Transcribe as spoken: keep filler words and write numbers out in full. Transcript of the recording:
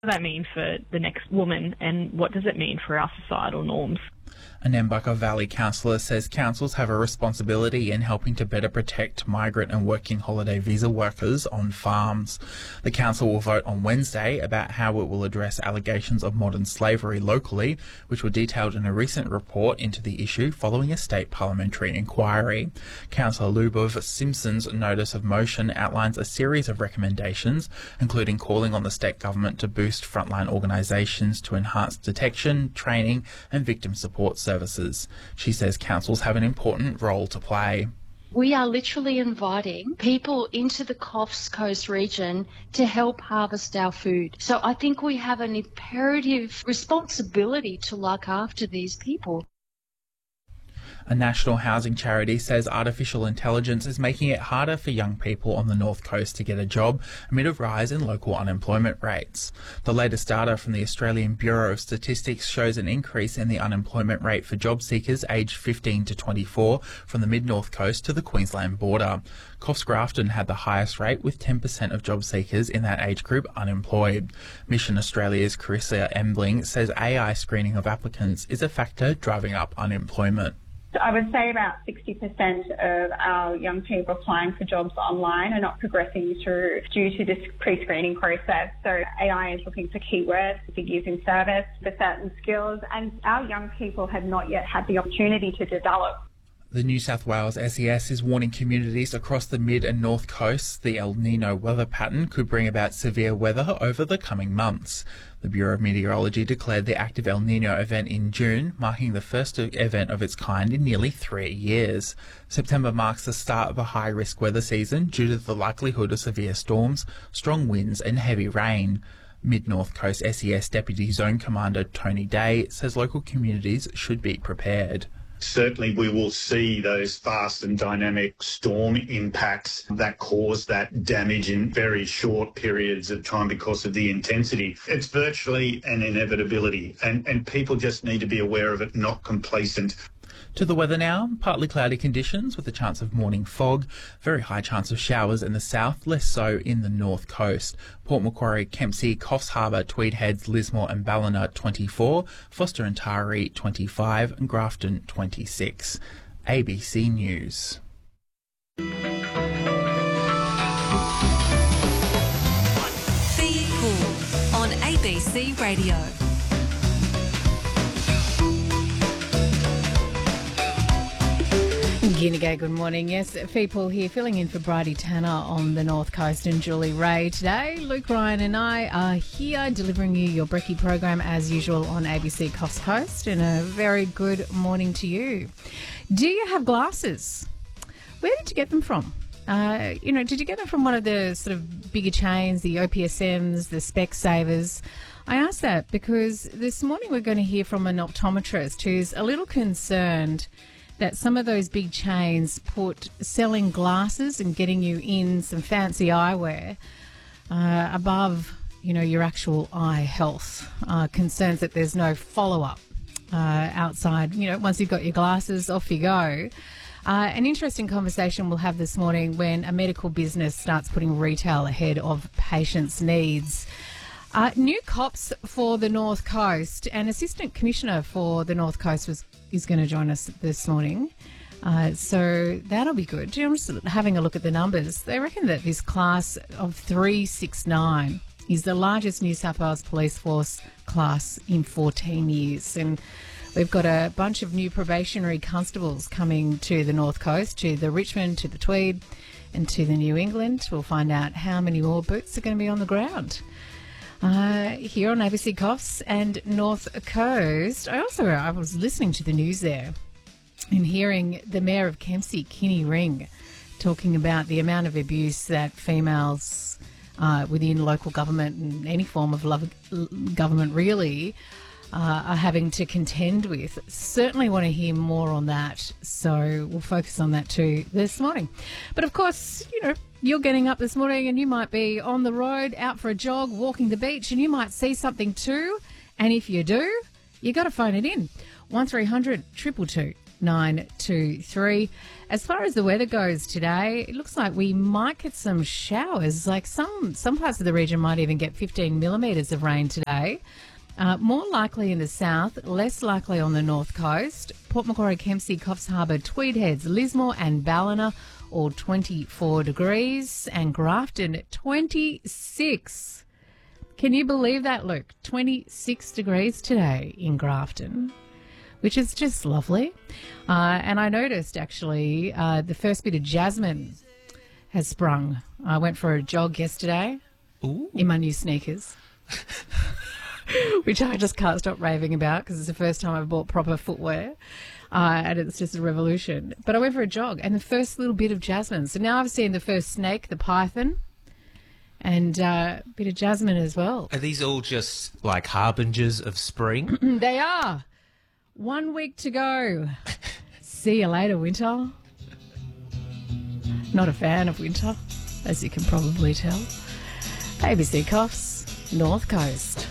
does that mean for the next woman, and what does it mean for our societal norms? A Nambucca Valley councillor says councils have a responsibility in helping to better protect migrant and working holiday visa workers on farms. The council will vote on Wednesday about how it will address allegations of modern slavery locally, which were detailed in a recent report into the issue following a state parliamentary inquiry. Councillor Lubov Simpson's notice of motion outlines a series of recommendations, including calling on the state government to boost frontline organisations to enhance detection, training and victim support services. She says councils have an important role to play. We are literally inviting people into the Coffs Coast region to help harvest our food. So I think we have an imperative responsibility to look after these people. A national housing charity says artificial intelligence is making it harder for young people on the North Coast to get a job amid a rise in local unemployment rates. The latest data from the Australian Bureau of Statistics shows an increase in the unemployment rate for job seekers aged fifteen to twenty-four from the mid-North Coast to the Queensland border. Coffs Grafton had the highest rate, with ten percent of job seekers in that age group unemployed. Mission Australia's Carissa Embling says A I screening of applicants is a factor driving up unemployment. I would say about sixty percent of our young people applying for jobs online are not progressing through due to this pre-screening process. So A I is looking for keywords, for using service, for certain skills, and our young people have not yet had the opportunity to develop. The New South Wales S E S is warning communities across the mid and north coasts the El Nino weather pattern could bring about severe weather over the coming months. The Bureau of Meteorology declared the active El Nino event in June, marking the first event of its kind in nearly three years. September marks the start of a high-risk weather season due to the likelihood of severe storms, strong winds and heavy rain. Mid-North Coast S E S Deputy Zone Commander Tony Day says local communities should be prepared. Certainly we will see those fast and dynamic storm impacts that cause that damage in very short periods of time because of the intensity. It's virtually an inevitability, and, and people just need to be aware of it, not complacent. To the weather now, partly cloudy conditions with a chance of morning fog, very high chance of showers in the south, less so in the north coast. Port Macquarie, Kempsey, Coffs Harbour, Tweed Heads, Lismore and Ballina twenty-four, Foster and Taree twenty-five and Grafton twenty-six. A B C News. Be Cool on A B C Radio. Guinea, good morning. Yes, people here filling in for Bridie Tanner on the North Coast and Julie Ray today. Luke Ryan and I are here delivering you your Brekkie program as usual on A B C Coffs Coast, and a very good morning to you. Do you have glasses? Where did you get them from? Uh, you know, did you get them from one of the sort of bigger chains, the O P S Ms, the Specsavers? I ask that because this morning we're going to hear from an optometrist who's a little concerned that some of those big chains put selling glasses and getting you in some fancy eyewear uh, above, you know, your actual eye health. Uh, concerns that there's no follow-up uh, outside. You know, once you've got your glasses, off you go. Uh, an interesting conversation we'll have this morning when a medical business starts putting retail ahead of patients' needs. Uh, new cops for the North Coast, and Assistant Commissioner for the North Coast was is going to join us this morning. Uh, so that'll be good. I'm just having a look at the numbers. They reckon that this class of three six nine is the largest New South Wales Police Force class in fourteen years. And we've got a bunch of new probationary constables coming to the North Coast, to the Richmond, to the Tweed and to the New England. We'll find out how many more boots are going to be on the ground. Uh, here on A B C Coffs and North Coast. I also I was listening to the news there and hearing the Mayor of Kempsey, Kinney Ring, talking about the amount of abuse that females uh, within local government and any form of love, government really uh, are having to contend with. Certainly want to hear more on that, so we'll focus on that too this morning. But of course, you know, you're getting up this morning and you might be on the road, out for a jog, walking the beach, and you might see something too. And if you do, you got to phone it in. one three hundred two two two nine two three. As far as the weather goes today, it looks like we might get some showers. Like some, some parts of the region might even get fifteen millimetres of rain today. Uh, more likely in the south, less likely on the north coast. Port Macquarie, Kempsey, Coffs Harbour, Tweed Heads, Lismore and Ballina, all twenty-four degrees. And Grafton at twenty-six. Can you believe that, Luke? twenty-six degrees today in Grafton, which is just lovely. Uh, and I noticed, actually, uh, the first bit of jasmine has sprung. I went for a jog yesterday Ooh. in my new sneakers. Which I just can't stop raving about because it's the first time I've bought proper footwear, uh, and it's just a revolution. But I went for a jog, and the first little bit of jasmine. So now I've seen the first snake, the python, and uh, a bit of jasmine as well. Are these all just like harbingers of spring? They are. One week to go. See you later, winter. Not a fan of winter, as you can probably tell. A B C Coffs, North Coast.